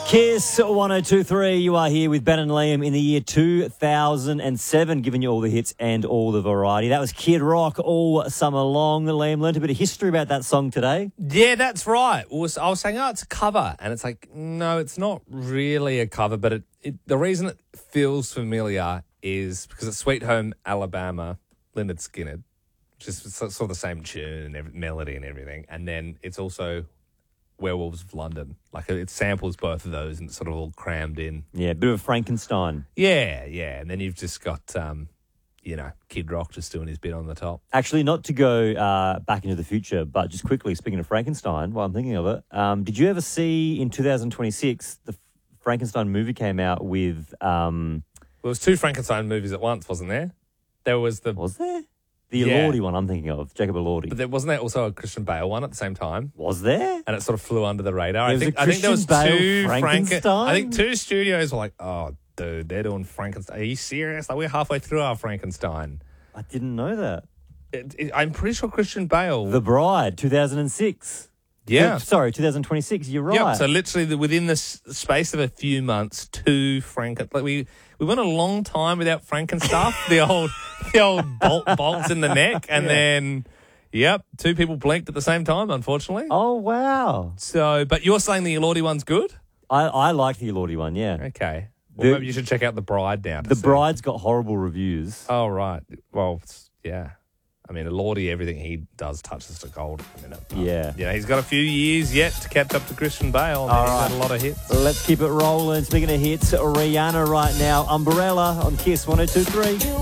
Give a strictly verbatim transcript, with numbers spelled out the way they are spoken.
Kiss one oh two three, you are here with Ben and Liam in the year two thousand seven, giving you all the hits and all the variety. That was Kid Rock all summer long. Liam learned a bit of history about that song today. Yeah, that's right. I was, I was saying, oh, it's a cover. And it's like, no, it's not really a cover, but it, it, the reason it feels familiar is because it's Sweet Home Alabama, Lynyrd Skynyrd, which is sort of the same tune and every, melody and everything. And then it's also Werewolves of London. Like it samples both of those and it's sort of all crammed in. Yeah, a bit of Frankenstein. Yeah, yeah. And then you've just got, um, you know, Kid Rock just doing his bit on the top. Actually, not to go uh, back into the future, but just quickly, speaking of Frankenstein, while I'm thinking of it, um, did you ever see in two thousand twenty-six, the Frankenstein movie came out with... Um, well, there was two Frankenstein movies at once, wasn't there? There was the... Was there? The Yeah. Elordi one I'm thinking of, Jacob Elordi. But there wasn't there also a Christian Bale one at the same time? Was there? And it sort of flew under the radar. There I was think a I think there was Christian Bale two Frankenstein? Franken- I think two studios were like, oh, dude, they're doing Frankenstein. Are you serious? Like we're halfway through our Frankenstein. I didn't know that. It, it, I'm pretty sure Christian Bale. The Bride, two thousand six. yeah. Uh, Sorry, two thousand twenty-six, you're right. Yep. So literally the, within the s- space of a few months, two Franken. Like we we went a long time without Franken stuff. the old the old bolt bolts in the neck, and Yeah. then yep, two people blinked at the same time. Unfortunately. Oh, wow. So, but you're saying the Elordi one's good? I, I like the Elordi one, yeah. Okay. Well, The- maybe you should check out The Bride now. to The see. Bride's got horrible reviews. Oh, right. Well, it's- yeah. I mean, Elordi, everything he does touches to gold in a minute. But, Yeah. You know, he's got a few years yet to catch up to Christian Bale. All He's right. got a lot of hits. Let's keep it rolling. Speaking of hits, Rihanna right now, Umbrella on Kiss one oh two three.